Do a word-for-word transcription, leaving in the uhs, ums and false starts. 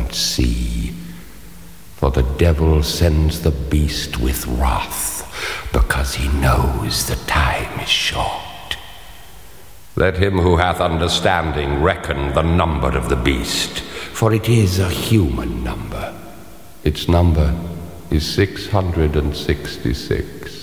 and see. For the devil sends the beast with wrath, because he knows the time is short. Let him who hath understanding reckon the number of the beast, for it is a human number. Its number is six hundred and sixty-six.